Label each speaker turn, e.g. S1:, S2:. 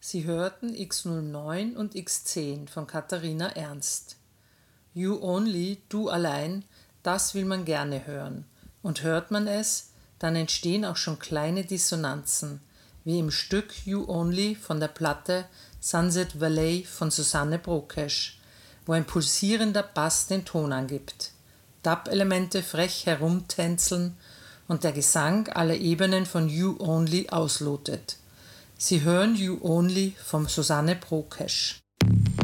S1: Sie hörten X09 und X10 von Katharina Ernst. You Only, du allein, das will man gerne hören. Und hört man es, dann entstehen auch schon kleine Dissonanzen, wie im Stück You Only von der Platte Sunset Valley von Susanne Brokesch, wo ein pulsierender Bass den Ton angibt, Dub-Elemente frech herumtänzeln und der Gesang alle Ebenen von You Only auslotet. Sie hören You Only von Susanne Brokesch.